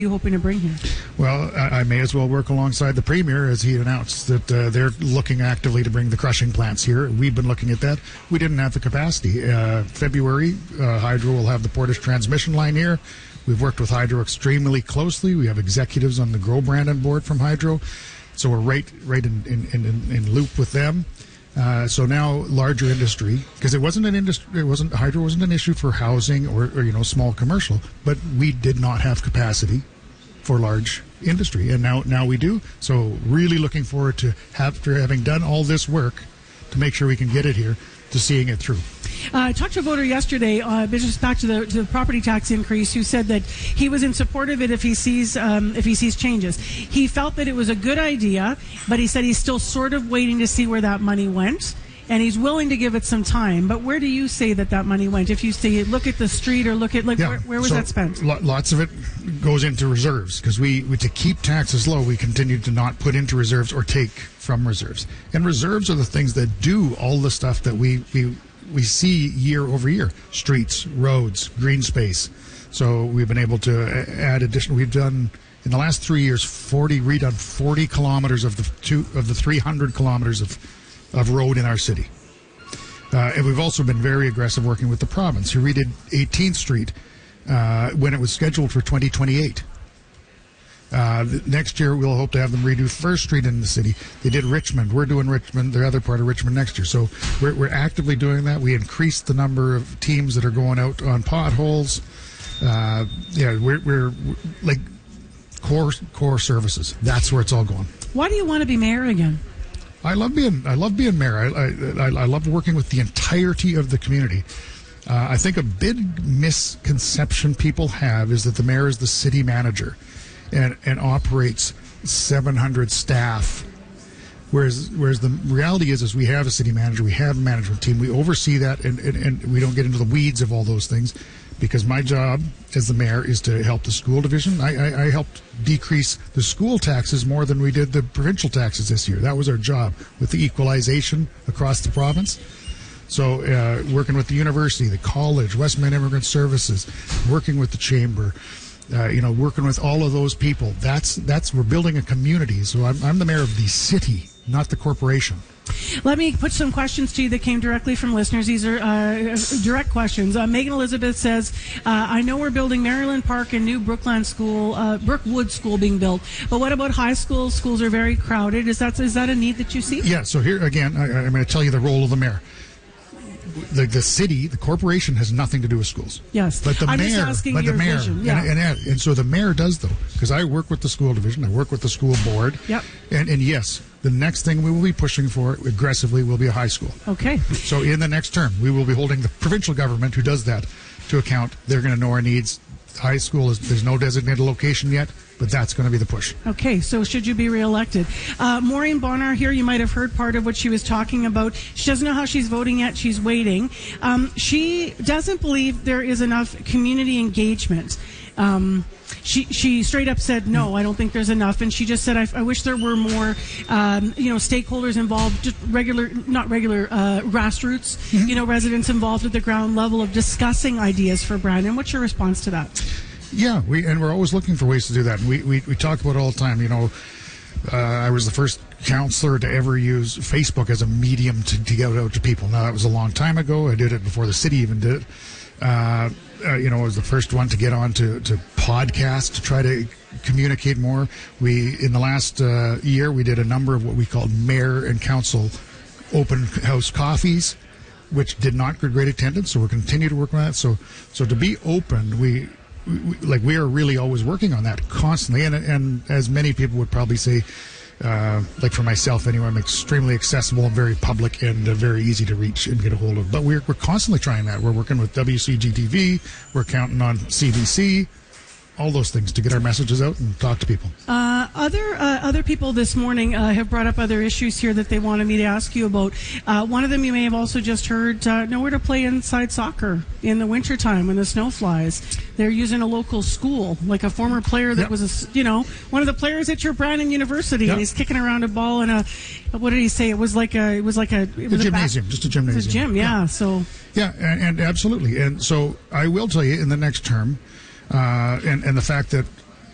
you hoping to bring here? Well, I may as well work alongside the Premier as he announced that they're looking actively to bring the crushing plants here. We've been looking at that. We didn't have the capacity. February, Hydro will have the Portage transmission line here. We've worked with Hydro extremely closely. We have executives on the Grow Brandon board from Hydro. So we're right in loop with them. So now larger industry, because Hydro wasn't an issue for housing or small commercial, but we did not have capacity for large industry, and now we do. So really looking forward to, after having done all this work, to make sure we can get it here, to seeing it through. I talked to a voter yesterday, just back to the property tax increase, who said that he was in support of it if he sees changes. He felt that it was a good idea, but he said he's still sort of waiting to see where that money went, and he's willing to give it some time. But where do you say that money went? If you say look at the street or look at where was that spent? Lots of it goes into reserves, because we to keep taxes low, we continue to not put into reserves or take from reserves. And reserves are the things that do all the stuff that we see year over year: streets, roads, green space. So we've been able to add additional. We've done in the last 3 years redone 40 kilometers of the 300 kilometers of road in our city. And we've also been very aggressive working with the province, who redid 18th Street when it was scheduled for 2028. Next year, we'll hope to have them redo 1st Street in the city. They did Richmond. We're doing Richmond, the other part of Richmond, next year. So we're actively doing that. We increased the number of teams that are going out on potholes. We're like core services. That's where it's all going. Why do you want to be mayor again? I love being mayor. I love working with the entirety of the community. I think a big misconception people have is that the mayor is the city manager and operates 700 staff. Whereas the reality is we have a city manager, we have a management team, we oversee that, and we don't get into the weeds of all those things, because my job as the mayor is to help the school division. I helped decrease the school taxes more than we did the provincial taxes this year. That was our job with the equalization across the province. So working with the university, the college, Westman Immigrant Services, working with the chamber, working with all of those people. We're building a community. So I'm the mayor of the city, not the corporation. Let me put some questions to you that came directly from listeners. These are direct questions. Megan Elizabeth says, I know we're building Maryland Park and new Brookwood School being built, but what about high schools? Schools are very crowded. Is that a need that you see? Yeah, so here again, I'm going to tell you the role of the mayor. The city, the corporation, has nothing to do with schools. Yes, but the I'm mayor, just asking your vision. Yeah. And so the mayor does, though, because I work with the school division, I work with the school board. Yep. And yes, the next thing we will be pushing for aggressively will be a high school. Okay. So in the next term, we will be holding the provincial government, who does that, to account. They're going to know our needs. High school there's no designated location yet, but that's going to be the push. Okay, so should you be reelected? Maureen Bonar here, you might have heard part of what she was talking about. She doesn't know how she's voting yet. She's waiting. She doesn't believe there is enough community engagement. She straight up said, no, I don't think there's enough. And she just said, I wish there were more, stakeholders involved, just not regular grassroots, residents involved at the ground level of discussing ideas for Brandon. What's your response to that? Yeah, we're always looking for ways to do that. And we talk about it all the time. I was the first councillor to ever use Facebook as a medium to get out to people. Now, that was a long time ago. I did it before the city even did it. I was the first one to get on to podcast to try to communicate more. In the last year, we did a number of what we called mayor and council open house coffees, which did not get great attendance. So we're continuing to work on that. So to be open, we are really always working on that constantly. And as many people would probably say, like for myself anyway, I'm extremely accessible and very public and very easy to reach and get a hold of. But we're constantly trying that. We're working with WCGTV. We're counting on CBC. All those things to get our messages out and talk to people. Other people this morning have brought up other issues here that they wanted me to ask you about. One of them you may have also just heard, nowhere to play inside soccer in the wintertime when the snow flies. They're using a local school, like a former player that was, one of the players at your Brandon University, and he's kicking around a ball in a, what did he say? It was like a gymnasium, just a gymnasium. It was a gym, yeah. So. Yeah, and absolutely. And so I will tell you, in the next term, and the fact that